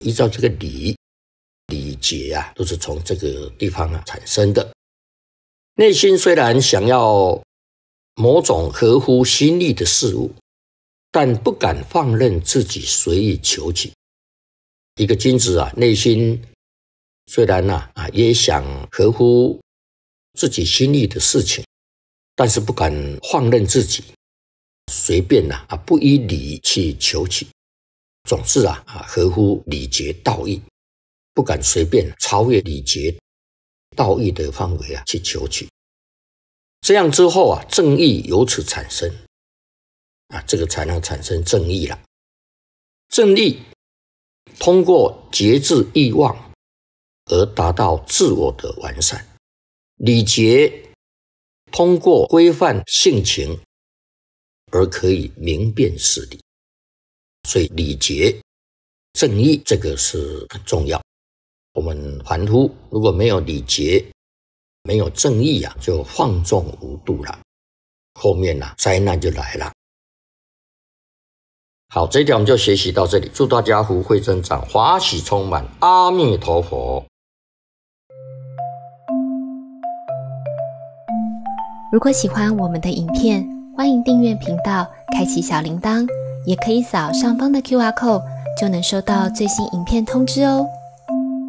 依照这个礼节啊，都是从这个地方啊产生的。内心虽然想要某种合乎心意的事物，但不敢放任自己随意求取。一个君子啊，内心虽然也想合乎自己心意的事情，但是不敢放任自己随便不依礼去求取，总是合乎礼节道义，不敢随便超越礼节道义的范围去求取。这样之后正义由此产生这个才能产生正义了。正义通过节制欲望而达到自我的完善，礼节通过规范性情而可以明辨事理。所以礼节正义这个是很重要。我们凡夫如果没有礼节没有正义就放纵无度了，后面灾难就来了。好，这一条我们就学习到这里，祝大家福慧增长，法喜充满，阿弥陀佛。 如果喜欢我们的影片，欢迎订阅频道，开启小铃铛，也可以扫上方的 QR code，就能收到最新影片通知哦。